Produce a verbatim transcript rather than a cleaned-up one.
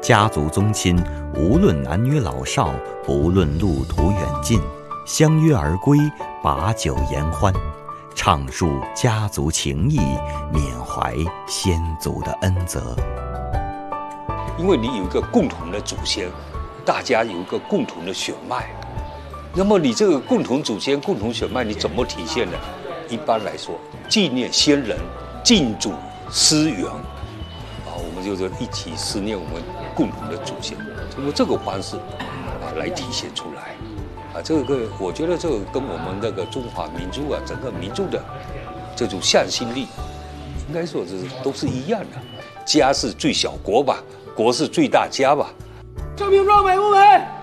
家族宗亲，无论男女老少，不论路途远近，相约而归，把酒言欢，畅述家族情谊，缅怀先祖的恩泽。 因为你有一个共同的祖先，大家有一个共同的血脉，那么你这个共同祖先、共同血脉，你怎么体现呢？一般来说，纪念先人，敬祖思源，啊，我们就是一起思念我们共同的祖先，通过这个方式啊来体现出来。啊，这个我觉得这个跟我们那个中华民族啊，整个民族的这种向心力，应该说是都是一样的。家是最小国吧，国是最大家吧。 这瓶装美不美？